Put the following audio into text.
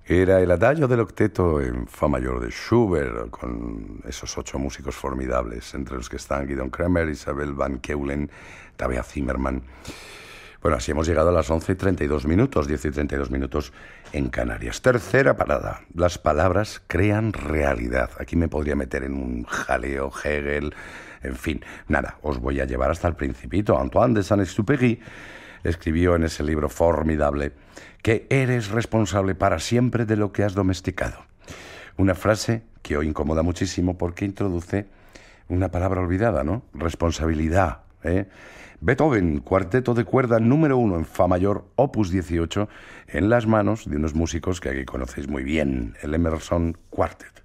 Era el Adagio del Octeto en fa mayor de Schubert, con esos 8 músicos formidables, entre los que están Guidon Kremer, Isabel van Keulen, Tabea Zimmermann. Bueno, así hemos llegado a las 11:32, 10:32 en Canarias. Tercera parada. Las palabras crean realidad. Aquí me podría meter en un jaleo, Hegel, en fin. Nada, os voy a llevar hasta el Principito. Antoine de Saint-Exupéry escribió en ese libro formidable que eres responsable para siempre de lo que has domesticado. Una frase que hoy incomoda muchísimo porque introduce una palabra olvidada, ¿no? Responsabilidad, ¿eh? Beethoven, cuarteto de cuerda número 1 en fa mayor, opus 18, en las manos de unos músicos que aquí conocéis muy bien, el Emerson Quartet.